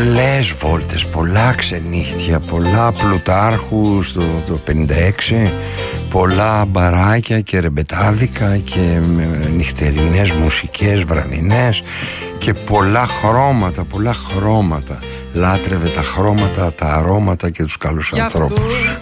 πολλές βόλτες, πολλά ξενύχτια, πολλά Πλουτάρχου το 56, πολλά μπαράκια και ρεμπετάδικα και νυχτερινές μουσικές βραδινές και πολλά χρώματα. Λάτρευε τα χρώματα, τα αρώματα και τους καλούς ανθρώπους.